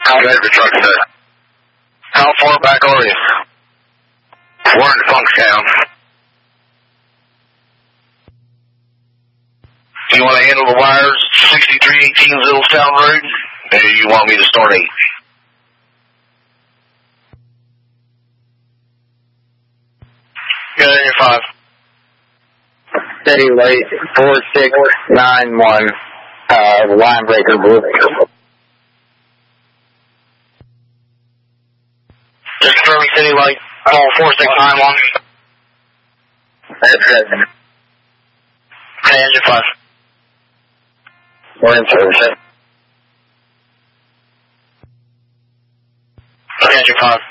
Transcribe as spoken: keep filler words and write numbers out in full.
Ready for truck set. How far back are you? We're in Funkstown. Do you want to handle the wires sixty-three eighteen Zillstown Road? Or do you want me to start eight? Good, you're five. City Lake four six nine one, uh, line breaker blue. Just confirming City Lake, call four six nine one. That's it. Okay, engine five. We're in service. Okay, engine five.